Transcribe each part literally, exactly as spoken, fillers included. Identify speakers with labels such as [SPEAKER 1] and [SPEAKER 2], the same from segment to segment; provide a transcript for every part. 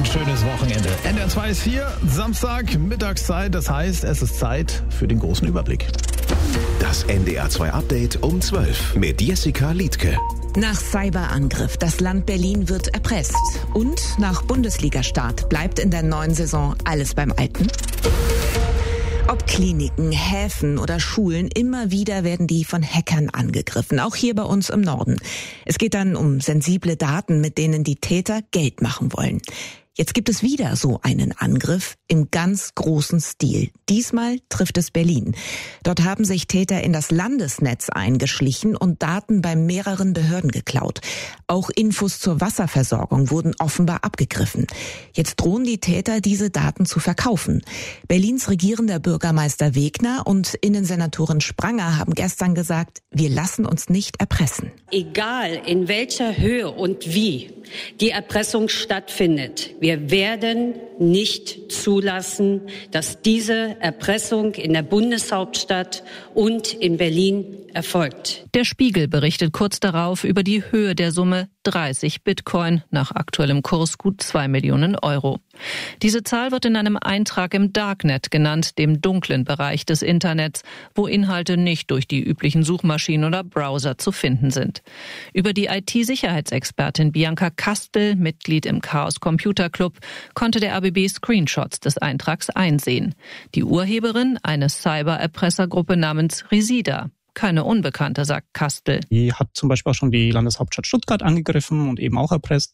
[SPEAKER 1] schönes Wochenende. N D R zwei ist hier, Samstag, Mittagszeit. Das heißt, es ist Zeit für den großen Überblick.
[SPEAKER 2] Das N D R zwei Update um zwölf mit Jessica Liedtke.
[SPEAKER 3] Nach Cyberangriff, das Land Berlin wird erpresst. Und nach Bundesliga-Start bleibt in der neuen Saison alles beim Alten? Ob Kliniken, Häfen oder Schulen, immer wieder werden die von Hackern angegriffen, auch hier bei uns im Norden. Es geht dann um sensible Daten, mit denen die Täter Geld machen wollen. Jetzt gibt es wieder so einen Angriff im ganz großen Stil. Diesmal trifft es Berlin. Dort haben sich Täter in das Landesnetz eingeschlichen und Daten bei mehreren Behörden geklaut. Auch Infos zur Wasserversorgung wurden offenbar abgegriffen. Jetzt drohen die Täter, diese Daten zu verkaufen. Berlins regierender Bürgermeister Wegner und Innensenatorin Spranger haben gestern gesagt, wir lassen uns nicht erpressen.
[SPEAKER 4] Egal in welcher Höhe und wie die Erpressung stattfindet, wir werden nicht zulassen, dass diese Erpressung in der Bundeshauptstadt und in Berlin erfolgt.
[SPEAKER 5] Der Spiegel berichtet kurz darauf über die Höhe der Summe dreißig Bitcoin, nach aktuellem Kurs gut zwei Millionen Euro. Diese Zahl wird in einem Eintrag im Darknet genannt, dem dunklen Bereich des Internets, wo Inhalte nicht durch die üblichen Suchmaschinen oder Browser zu finden sind. Über die I T-Sicherheitsexpertin Bianca Kastel, Mitglied im Chaos Computer Club, konnte der R B B Screenshots des Eintrags einsehen. Die Urheberin, eine Cyber-Erpressergruppe namens Resida. Keine Unbekannte, sagt Kastel.
[SPEAKER 6] Die hat zum Beispiel auch schon die Landeshauptstadt Stuttgart angegriffen und eben auch erpresst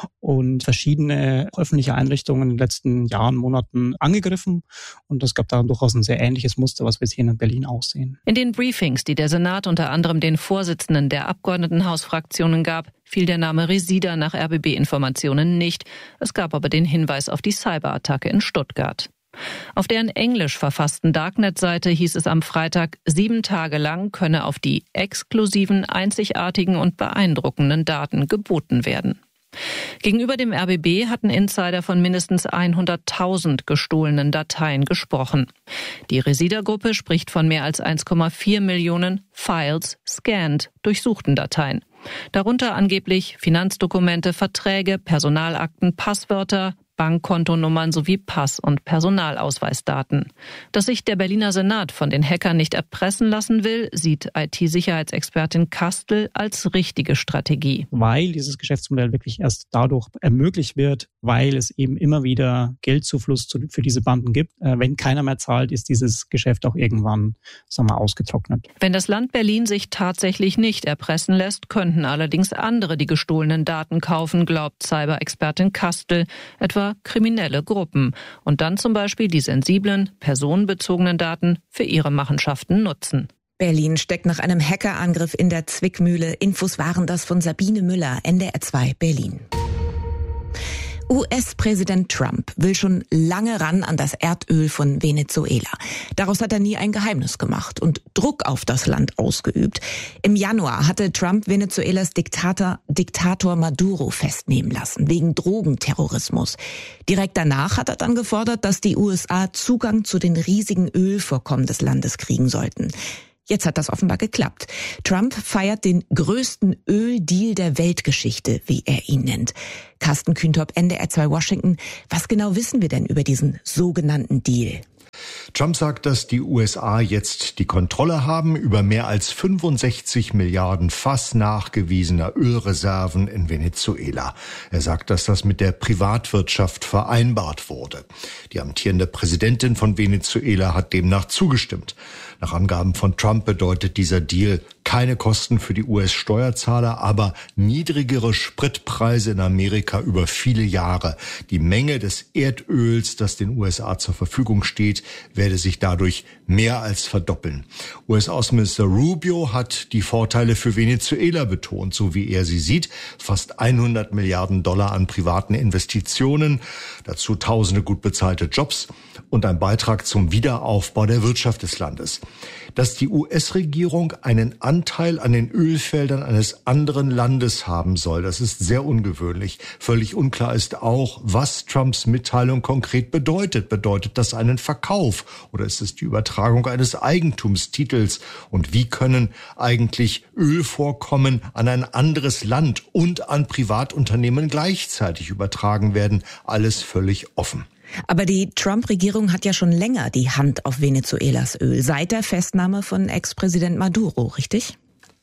[SPEAKER 6] und verschiedene öffentliche Einrichtungen in den letzten Jahren, Monaten angegriffen. Und es gab da durchaus ein sehr ähnliches Muster, was wir jetzt hier in Berlin auch sehen.
[SPEAKER 5] In den Briefings, die der Senat unter anderem den Vorsitzenden der Abgeordnetenhausfraktionen gab, fiel der Name Resida nach R B B-Informationen nicht. Es gab aber den Hinweis auf die Cyberattacke in Stuttgart. Auf deren englisch verfassten Darknet-Seite hieß es am Freitag, sieben Tage lang könne auf die exklusiven, einzigartigen und beeindruckenden Daten geboten werden. Gegenüber dem R B B hatten Insider von mindestens hunderttausend gestohlenen Dateien gesprochen. Die Resida-Gruppe spricht von mehr als eins Komma vier Millionen Files scanned, durchsuchten Dateien. Darunter angeblich Finanzdokumente, Verträge, Personalakten, Passwörter, Bankkontonummern sowie Pass- und Personalausweisdaten. Dass sich der Berliner Senat von den Hackern nicht erpressen lassen will, sieht I T-Sicherheitsexpertin Kastel als richtige Strategie.
[SPEAKER 6] Weil dieses Geschäftsmodell wirklich erst dadurch ermöglicht wird, weil es eben immer wieder Geldzufluss für diese Banden gibt. Wenn keiner mehr zahlt, ist dieses Geschäft auch irgendwann, sagen wir, ausgetrocknet.
[SPEAKER 5] Wenn das Land Berlin sich tatsächlich nicht erpressen lässt, könnten allerdings andere die gestohlenen Daten kaufen, glaubt Cyber-Expertin Kastel, etwa kriminelle Gruppen, und dann zum Beispiel die sensiblen, personenbezogenen Daten für ihre Machenschaften nutzen.
[SPEAKER 3] Berlin steckt nach einem Hackerangriff in der Zwickmühle. Infos waren das von Sabine Müller, N D R zwei Berlin. U S-Präsident Trump will schon lange ran an das Erdöl von Venezuela. Daraus hat er nie ein Geheimnis gemacht und Druck auf das Land ausgeübt. Im Januar hatte Trump Venezuelas Diktator, Diktator Maduro festnehmen lassen, wegen Drogenterrorismus. Direkt danach hat er dann gefordert, dass die U S A Zugang zu den riesigen Ölvorkommen des Landes kriegen sollten. Jetzt hat das offenbar geklappt. Trump feiert den größten Öldeal der Weltgeschichte, wie er ihn nennt. Carsten Kühntop, N D R zwei Washington. Was genau wissen wir denn über diesen sogenannten Deal?
[SPEAKER 7] Trump sagt, dass die U S A jetzt die Kontrolle haben über mehr als fünfundsechzig Milliarden Fass nachgewiesener Ölreserven in Venezuela. Er sagt, dass das mit der Privatwirtschaft vereinbart wurde. Die amtierende Präsidentin von Venezuela hat demnach zugestimmt. Nach Angaben von Trump bedeutet dieser Deal keine Kosten für die U S-Steuerzahler, aber niedrigere Spritpreise in Amerika über viele Jahre. Die Menge des Erdöls, das den U S A zur Verfügung steht, werde sich dadurch mehr als verdoppeln. U S-Außenminister Rubio hat die Vorteile für Venezuela betont, so wie er sie sieht. Fast hundert Milliarden Dollar an privaten Investitionen, dazu tausende gut bezahlte Jobs und ein Beitrag zum Wiederaufbau der Wirtschaft des Landes. Dass die U S-Regierung einen Anteil an den Ölfeldern eines anderen Landes haben soll, das ist sehr ungewöhnlich. Völlig unklar ist auch, was Trumps Mitteilung konkret bedeutet. Bedeutet das einen Verkauf Verkauf oder ist es die Übertragung eines Eigentumstitels? Und wie können eigentlich Ölvorkommen an ein anderes Land und an Privatunternehmen gleichzeitig übertragen werden? Alles völlig offen.
[SPEAKER 3] Aber die Trump-Regierung hat ja schon länger die Hand auf Venezuelas Öl, seit der Festnahme von Ex-Präsident Maduro, richtig?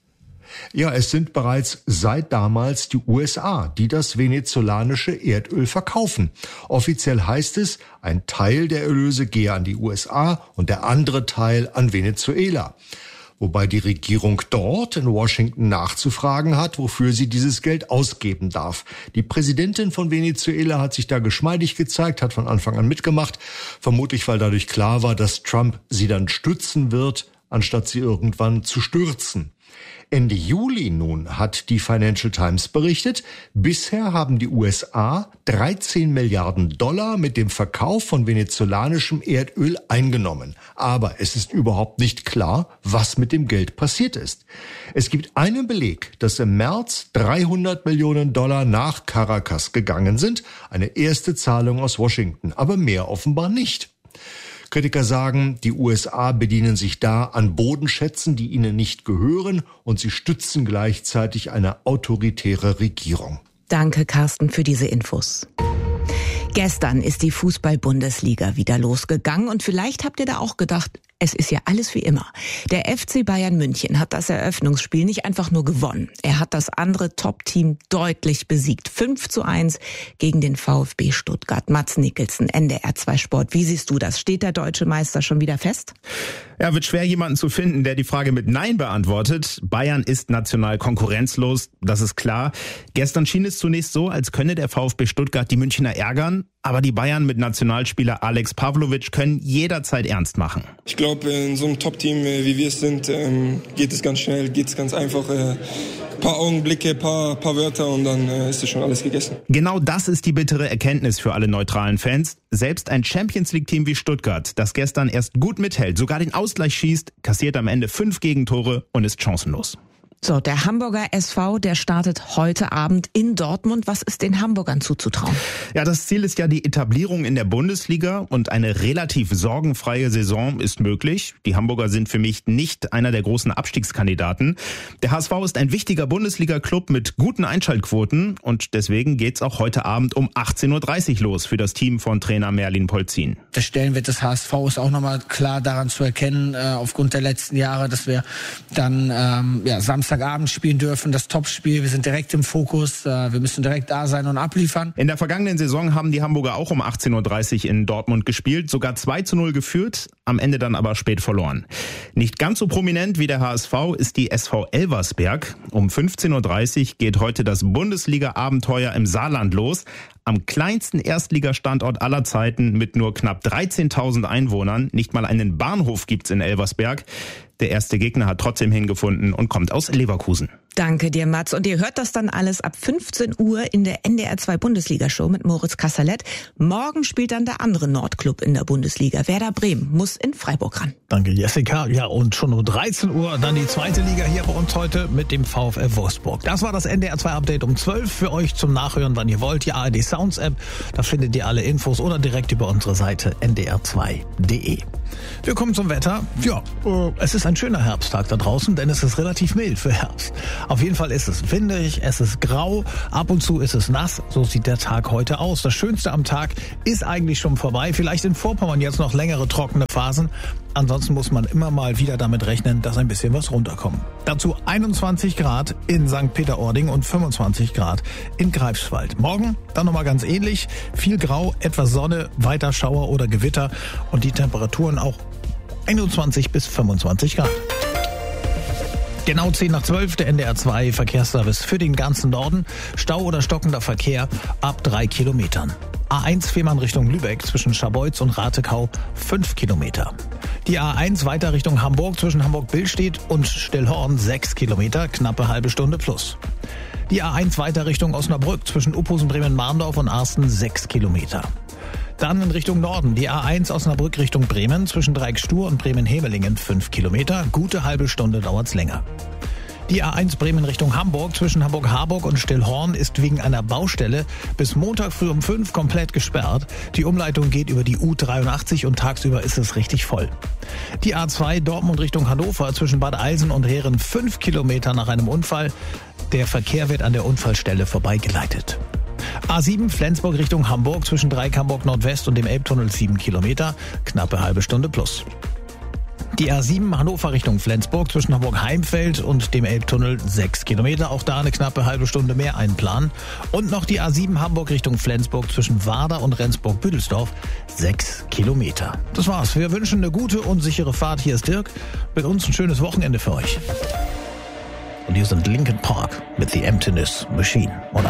[SPEAKER 7] Ja, es sind bereits seit damals die U S A, die das venezolanische Erdöl verkaufen. Offiziell heißt es, ein Teil der Erlöse gehe an die U S A und der andere Teil an Venezuela. Wobei die Regierung dort in Washington nachzufragen hat, wofür sie dieses Geld ausgeben darf. Die Präsidentin von Venezuela hat sich da geschmeidig gezeigt, hat von Anfang an mitgemacht, vermutlich weil dadurch klar war, dass Trump sie dann stützen wird, anstatt sie irgendwann zu stürzen. Ende Juli nun hat die Financial Times berichtet, bisher haben die U S A dreizehn Milliarden Dollar mit dem Verkauf von venezolanischem Erdöl eingenommen. Aber es ist überhaupt nicht klar, was mit dem Geld passiert ist. Es gibt einen Beleg, dass im März dreihundert Millionen Dollar nach Caracas gegangen sind. Eine erste Zahlung aus Washington, aber mehr offenbar nicht. Kritiker sagen, die U S A bedienen sich da an Bodenschätzen, die ihnen nicht gehören, und sie stützen gleichzeitig eine autoritäre Regierung.
[SPEAKER 3] Danke, Carsten, für diese Infos. Gestern ist die Fußball-Bundesliga wieder losgegangen und vielleicht habt ihr da auch gedacht, es ist ja alles wie immer. Der F C Bayern München hat das Eröffnungsspiel nicht einfach nur gewonnen. Er hat das andere Top-Team deutlich besiegt. fünf zu eins gegen den VfB Stuttgart. Mats Nicholson, N D R zwei Sport. Wie siehst du das? Steht der deutsche Meister schon wieder fest?
[SPEAKER 8] Ja, wird schwer, jemanden zu finden, der die Frage mit Nein beantwortet. Bayern ist national konkurrenzlos, das ist klar. Gestern schien es zunächst so, als könne der VfB Stuttgart die Münchner ärgern. Aber die Bayern mit Nationalspieler Alex Pavlovic können jederzeit ernst machen.
[SPEAKER 9] Ich glaube, in so einem Top-Team, wie wir es sind, geht es ganz schnell, geht es ganz einfach. Ein paar Augenblicke, ein paar, paar Wörter und dann ist es schon alles gegessen.
[SPEAKER 8] Genau das ist die bittere Erkenntnis für alle neutralen Fans. Selbst ein Champions-League-Team wie Stuttgart, das gestern erst gut mithält, sogar den Ausgleich schießt, kassiert am Ende fünf Gegentore und ist chancenlos.
[SPEAKER 3] So, der Hamburger S V, der startet heute Abend in Dortmund. Was ist den Hamburgern zuzutrauen?
[SPEAKER 8] Ja, das Ziel ist ja die Etablierung in der Bundesliga und eine relativ sorgenfreie Saison ist möglich. Die Hamburger sind für mich nicht einer der großen Abstiegskandidaten. Der H S V ist ein wichtiger Bundesliga-Club mit guten Einschaltquoten und deswegen geht's auch heute Abend um achtzehn Uhr dreißig los für das Team von Trainer Merlin Polzin.
[SPEAKER 10] Der Stellenwert des H S V ist auch nochmal klar daran zu erkennen, äh, aufgrund der letzten Jahre, dass wir dann ähm, ja, Samstagabend spielen dürfen, das Topspiel. Wir sind direkt im Fokus. Wir müssen direkt da sein und abliefern.
[SPEAKER 8] In der vergangenen Saison haben die Hamburger auch um achtzehn Uhr dreißig in Dortmund gespielt, sogar zwei zu null geführt, am Ende dann aber spät verloren. Nicht ganz so prominent wie der H S V ist die S V Elversberg. Um fünfzehn Uhr dreißig geht heute das Bundesliga-Abenteuer im Saarland los. Am kleinsten Erstligastandort aller Zeiten mit nur knapp dreizehntausend Einwohnern. Nicht mal einen Bahnhof gibt's in Elversberg. Der erste Gegner hat trotzdem hingefunden und kommt aus Leverkusen.
[SPEAKER 3] Danke dir, Mats. Und ihr hört das dann alles ab fünfzehn Uhr in der N D R zwei Bundesliga-Show mit Moritz Kasserlet. Morgen spielt dann der andere Nordclub in der Bundesliga. Werder Bremen muss in Freiburg ran.
[SPEAKER 1] Danke, Jessica. Ja, und schon um dreizehn Uhr dann die zweite Liga hier bei uns heute mit dem VfL Wolfsburg. Das war das N D R zwei Update um zwölf für euch zum Nachhören, wann ihr wollt. Die A R D Sounds App, da findet ihr alle Infos oder direkt über unsere Seite n d r zwei punkt d e. Wir kommen zum Wetter. Ja, äh, es ist ein schöner Herbsttag da draußen, denn es ist relativ mild für Herbst. Auf jeden Fall ist es windig, es ist grau, ab und zu ist es nass. So sieht der Tag heute aus. Das Schönste am Tag ist eigentlich schon vorbei. Vielleicht in Vorpommern jetzt noch längere trockene Phasen. Ansonsten muss man immer mal wieder damit rechnen, dass ein bisschen was runterkommt. Dazu einundzwanzig Grad in Sankt Peter-Ording und fünfundzwanzig Grad in Greifswald. Morgen dann nochmal ganz ähnlich. Viel Grau, etwas Sonne, weiter Schauer oder Gewitter und die Temperaturen auch einundzwanzig bis fünfundzwanzig Grad. Genau zehn nach zwölf, der N D R zwei Verkehrsservice für den ganzen Norden. Stau oder stockender Verkehr ab drei Kilometern. A eins Fehmarn Richtung Lübeck zwischen Scharbeutz und Ratekau fünf Kilometer. Die A eins weiter Richtung Hamburg zwischen Hamburg-Billstedt und Stillhorn sechs Kilometer, knappe halbe Stunde plus. Die A eins weiter Richtung Osnabrück zwischen Uphusen, Bremen-Marndorf und Arsten sechs Kilometer. Dann in Richtung Norden, die A eins Osnabrück Richtung Bremen zwischen Dreiecksstuhr und Bremen-Hemelingen fünf Kilometer, gute halbe Stunde dauert's länger. Die A eins Bremen Richtung Hamburg zwischen Hamburg-Harburg und Stillhorn ist wegen einer Baustelle bis Montag früh um fünf komplett gesperrt. Die Umleitung geht über die U dreiundachtzig und tagsüber ist es richtig voll. Die A zwei Dortmund Richtung Hannover zwischen Bad Eilsen und Heeren fünf Kilometer nach einem Unfall. Der Verkehr wird an der Unfallstelle vorbeigeleitet. A sieben Flensburg Richtung Hamburg zwischen Dreieck-Hamburg Nordwest und dem Elbtunnel sieben Kilometer, knappe halbe Stunde plus. Die A sieben Hannover Richtung Flensburg zwischen Hamburg-Heimfeld und dem Elbtunnel sechs Kilometer, auch da eine knappe halbe Stunde mehr einplanen. Und noch die A sieben Hamburg Richtung Flensburg zwischen Warder und Rendsburg-Büdelsdorf sechs Kilometer. Das war's. Wir wünschen eine gute und sichere Fahrt. Hier ist Dirk. Mit uns ein schönes Wochenende für euch. Und hier sind Linkin Park mit The Emptiness Machine. Und